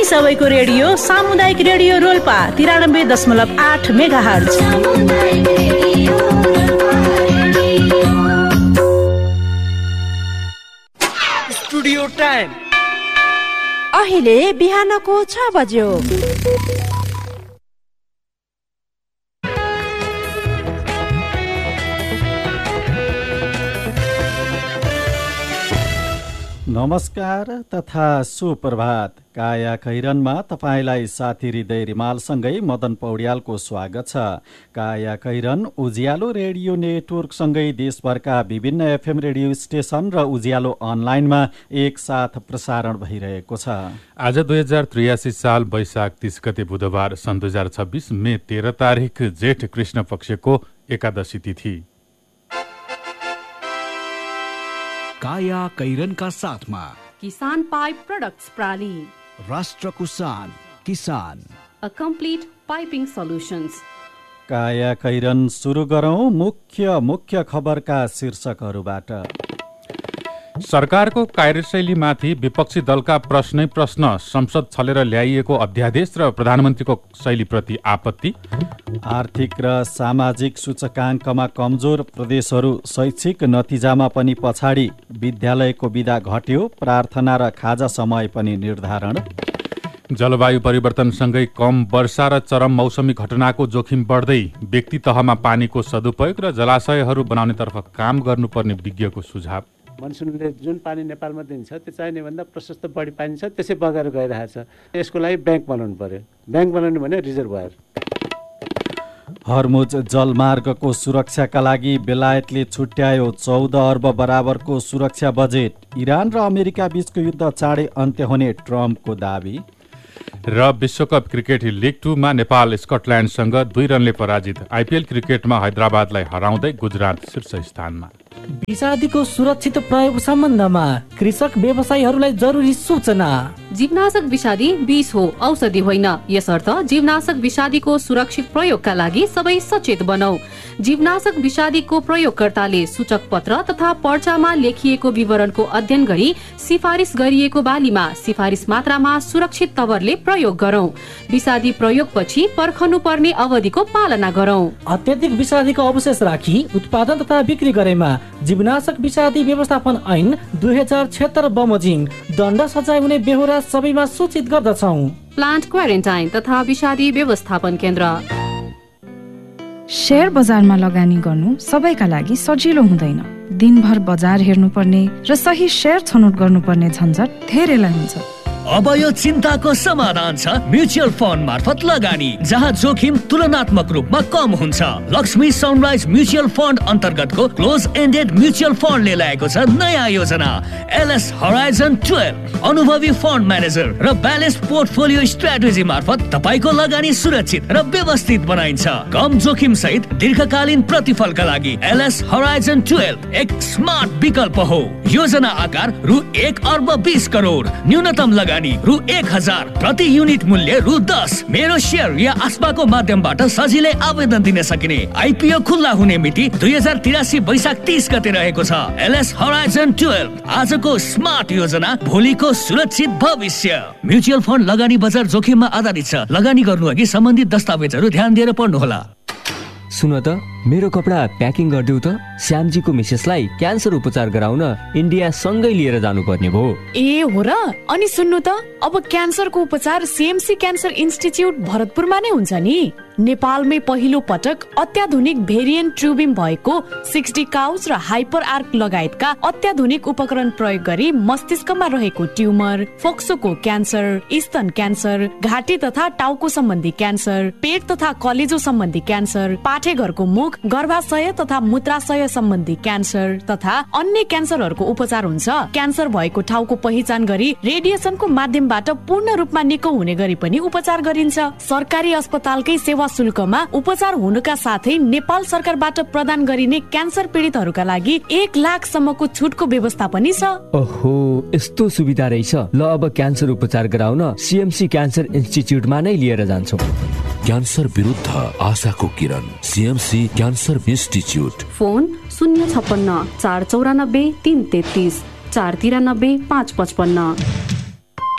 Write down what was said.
सबैको रेडियो सामुदायिक radio Rolpa 93.8 megahertz. Studio time अहिले बिहानको 6 बज्यो। नमस्कार तथा सुप्रभात। काया खैरनमा तपाईलाई साथी हृदय रिमालसँगै मदन पौड्यालको स्वागत छ। काया खैरन उज्यालो रेडियो नेटवर्कसँगै देशभरका विभिन्न एफएम रेडियो स्टेशन र उज्यालो अनलाइनमा एकसाथ प्रसारण भइरहेको छ। आज 2083 साल वैशाख 30 गते बुधबार सन् 2026 मे 13 तारिक जेठ कृष्ण पक्षको एकादशी तिथि। काया कैरनका साथमा किसान पाइप प्रोडक्ट्स प्राली, राष्ट्रको शान किसान, अ कम्प्लिट पाइपिङ सल्युशन्स। काया कैरन सुरु गरौं मुख्य खबरका शीर्षकहरूबाट। सरकारको कार्यशैलीमाथि विपक्षी दलका प्रश्न, संसद छलेर ल्याइएको अध्यादेश र प्रधानमन्त्रीको शैलीप्रति आपत्ति। आर्थिक र सामाजिक सूचकाङ्कमा कमजोर प्रदेशहरू शैक्षिक नतिजामा पनि पछाडि, विद्यालयको बिदा घट्यो, प्रार्थना र खाजा समय पनि निर्धारण। जलवायु परिवर्तनसँगै कम वर्षा र चरम मौसमी घटनाको जोखिम बढ्दै, व्यक्ति तहमा पानीको सदुपयोग र जलाशयहरू बनाउनेतर्फ काम गर्नुपर्ने विज्ञको सुझाव। मनसुनले जुन पानी नेपालमा दिन्छ त्यो चाहिने भन्दा प्रशस्त बढी पानी छ, त्यसै बगेर गइरहेछ। यसको लागि ब्याङ्क बनाउनु पर्यो। ब्याङ्क बनाउनु भने रिजर्भर। हर्मुज जलमार्गको सुरक्षाका लागि बेलायतले छुट्यायो 14 अर्ब बराबरको सुरक्षा बजेट। इरान र अमेरिका बीचको युद्ध चाँडै अन्त्य हुने ट्रम्पको दाबी। र विश्वकप क्रिकेट लिग 2 मा नेपाल स्कटल्यान्डसँग 2 रनले पराजित। आइपिएल क्रिकेटमा हैदराबादलाई हराउँदै गुजरात शीर्ष स्थानमा। विषादीको सुरक्षित प्रयोग सम्बन्धमा कृषक व्यवसायीहरूलाई जरुरी सूचना। जीवनाशक विषादी विष हो, औषधि होइन। यसर्थ जीवनाशक विषादीको सुरक्षित प्रयोगका लागि सबै सचेत बनौ। जीवनाशक विषादीको प्रयोगकर्ताले सूचक पत्र तथा पर्चामा लेखिएको विवरणको अध्ययन गरी सिफारिस गरिएको बालीमा सिफारिस मात्रामा सुरक्षित तवरले प्रयोग गरौं। विषादी प्रयोगपछि पर्खनु पर्ने अवधिको पालना गरौं। अत्यधिक विषादीको अवशेष राखी उत्पादन तथा बिक्री गरेमा जीवनाशक विषादी व्यवस्थापन ऐन 2076 बमोजिम दण्ड सजाय हुने बेहोरा सबैमा सूचित गर्दछौ। प्लान्ट क्वारेन्टाइन तथा विषादी व्यवस्थापन केन्द्र। शेयर बजारमा लगानी गर्नु सबैका लागि सजिलो हुँदैन। दिनभर बजार हेर्नुपर्ने र सही शेयर छनौट गर्नुपर्ने झन्झट धेरैलाई हुन्छ। अब यो चिन्ताको समाधान छ म्युचुअल फन्ड मार्फत लगानी, जहाँ जोखिम तुलनात्मक रूपमा कम हुन्छ। लक्ष्मी सनराइज म्युचुअल फन्ड अन्तर्गतको क्लोज एन्डेड म्युचुअल फन्डले ल्याएको छ नयाँ योजना एलएस हराइजन 12। अनुभवी फन्ड म्यानेजर र ब्यालेन्स पोर्टफोलियो स्ट्राटेजी मार्फत तपाईको लगानी सुरक्षित र व्यवस्थित बनाइन्छ। कम जोखिम सहित दीर्घकालीन प्रतिफलका लागि एलएस हराइजन 12 एक स्मार्ट विकल्प हो। योजना आकार रु 1 अर्ब 20 करोड, न्यूनतम लगानी रु 1000, प्रति युनिट मूल्य रु 10। मेरो शेयर या आस्पाको माध्यमबाट सजिलै आवेदन दिन सकिने। आइपिओ खुल्ला हुने मिति 2083 वैशाख 30 गते रहेको छ। एलएस हराइजन 12 आजको स्मार्ट योजना, भोलिको सुरक्षित भविष्य। म्युचुअल फन्ड लगानी बजार जोखिममा आधारित छ। लगानी गर्नु अघि सम्बन्धित दस्तावेजहरू ध्यान दिएर पढ्नुहोला। सुन त, मेरो कपडा प्याकिङ गरिदेऊ त। श्यामजीको मिसेसलाई क्यान्सर उपचार गराउन इन्डिया सँगै लिएर जानुपर्ने भयो। ए हो र? अनि सुन्नु त, अब क्यान्सरको उपचार सीएमसी क्यान्सर इन्स्टिच्युट भरतपुरमा नै हुन्छ नि। नेपालमै पहिलो पटक अत्याधुनिक भेरिएन्ट ट्युबिङ भएको 60 काउच र हाइपर आर्क लगायतका अत्याधुनिक उपकरण प्रयोग गरी मस्तिष्कमा रहेको ट्युमर, फोक्सोको क्यान्सर, स्तन क्यान्सर, घाँटी तथा टाउको सम्बन्धी क्यान्सर, पेट तथा कलेजो सम्बन्धी क्यान्सर, पाठेघरको मुख, गर्भाशय तथा मूत्राशय सम्बन्धी क्यान्सर तथा अन्य क्यान्सरहरूको उपचार हुन्छ। क्यान्सर भएको ठाउँको पहिचान गरी रेडिएसनको माध्यमबाट पूर्ण रूपमा निको हुने गरी पनि उपचार गरिन्छ। सरकारी अस्पतालकै सेवा शुल्कमा उपचार हुनुका साथै नेपाल सरकारबाट प्रदान गरिने क्यान्सर पीडितहरूका लागि 1 लाख सम्मको छुटको व्यवस्था पनि छ। ओहो, यस्तो सुविधा रहेछ। ल, अब क्यान्सर उपचार गराउन सीएमसी क्यान्सर इन्स्टिच्युटमा नै लिएर जान्छौ। क्यान्सर विरुद्ध आशाको किरण, सीएमसी क्यान्सर इन्स्टिच्युट। फोन 056 494 333 493 555।